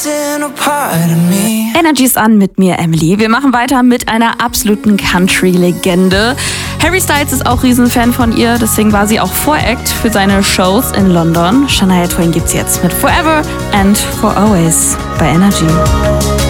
Energy ist an mit mir, Emily. Wir machen weiter mit einer absoluten Country-Legende. Harry Styles ist auch Riesenfan von ihr, deswegen war sie auch Voract für seine Shows in London. Shania Twain gibt's jetzt mit Forever and For Always bei Energy.